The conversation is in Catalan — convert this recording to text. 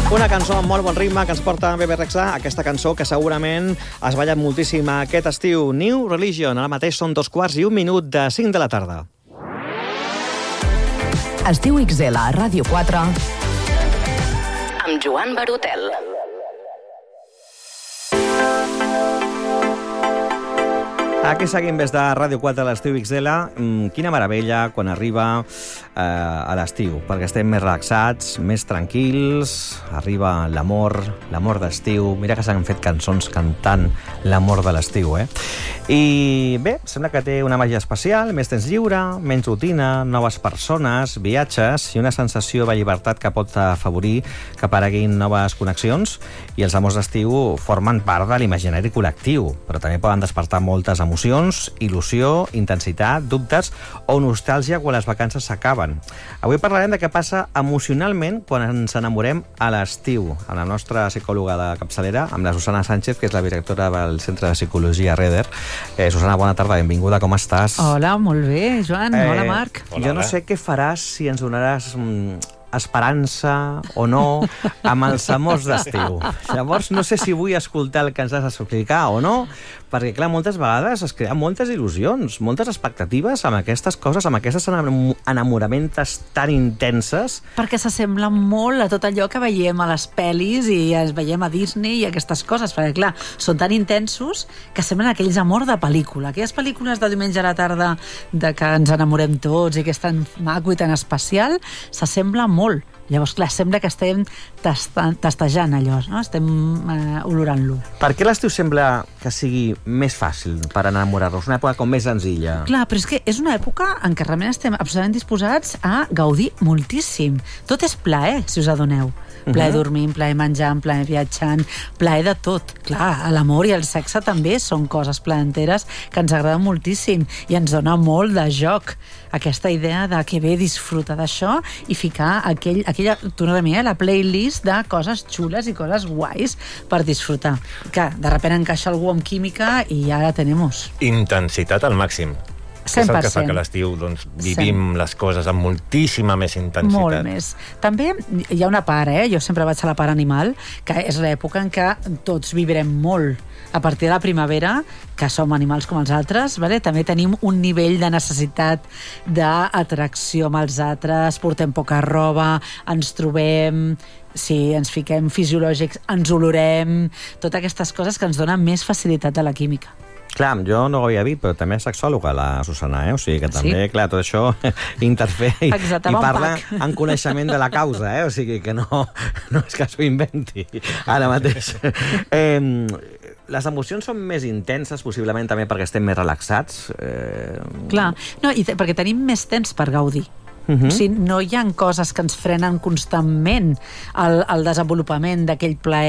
Una cançó amb molt bon ritme que ens porta Bebe Rexha, aquesta cançó que segurament has ballat moltíssim aquest estiu. New Religion, ara mateix són 2:15 de 5 de la tarda. Estiu XL a Ràdio 4 amb Joan Barotel. Aquí seguim des de Ràdio 4 a l'estiu XL. Quina meravella quan arriba a l'estiu, perquè estem més relaxats, més tranquils, arriba l'amor d'estiu. Mira que s'han fet cançons cantant l'amor de l'estiu, I bé, sembla que té una màgia especial, més temps lliure, menys rutina, noves persones, viatges i una sensació de llibertat que pot afavorir que apareguin noves connexions, i els amors d'estiu formen part de l'imaginari col·lectiu, però també poden despertar moltes emocions, il·lusió, intensitat, dubtes o nostàlgia quan les vacances s'acaben. Avui parlarem de què passa emocionalment quan ens enamorem a l'estiu, amb la nostra psicòloga de capçalera, amb la Susana Sánchez, que és la directora del Centre de Psicologia Reder. Susana, bona tarda, benvinguda, com estàs? Hola, molt bé, Joan. Hola, Marc. Jo no sé què faràs, si ens donaràs esperança o no amb els amors d'estiu. Llavors, no sé si vull escoltar el que ens has d'explicar o no, perquè, clar, moltes vegades es creen moltes il·lusions, moltes expectatives amb aquestes coses, amb aquestes enamoraments tan intenses. Perquè s'assembla molt a tot allò que veiem a les pel·lis i es veiem a Disney i aquestes coses, perquè, clar, són tan intensos que semblen aquells amor de pel·lícula. Aquelles pel·lícules de diumenge a la tarda de que ens enamorem tots i que és tan maco i tan especial, s'assembla molt. Llavors, clar, sembla que estem tastejant allò, no? Estem olorant-lo. Per què l'estiu sembla que sigui més fàcil per enamorar-nos? Una època com més senzilla. Clar, però és que és una època en què realment estem absolutament disposats a gaudir moltíssim. Tot és plaer, si us adoneu. Plaer dormint, plaer menjant, plaer viatjant, plaer de tot. Clar, l'amor i el sexe també són coses plaenteres que ens agraden moltíssim i ens dona molt de joc. Aquesta idea de que bé disfrutar d'això i ficar aquella, tornem a la playlist de coses xules i coses guais per disfrutar. Que de sobte encaixa algú amb química i ja la tenemos. Intensitat al màxim. 100%. Que és el que fa que a l'estiu vivim les coses amb moltíssima més intensitat. Molt més. També hi ha una part, jo sempre vaig a la part animal, que és l'època en què tots vivirem molt. A partir de la primavera, que som animals com els altres, també tenim un nivell de necessitat d'atracció amb els altres, portem poca roba, ens trobem, si ens fiquem fisiològics, ens olorem, totes aquestes coses que ens donen més facilitat de la química. Clar, jo no ho havia dit, però també és sexòloga, la Susana, O sigui que també, clar, tot això interfere i parla en coneixement de la causa, O sigui que no és que s'ho inventi ara mateix. Les emocions són més intenses, possiblement també perquè estem més relaxats. Clar, no, i perquè tenim més temps per gaudir. O sigui, no hi ha coses que ens frenen constantment el desenvolupament d'aquell plaer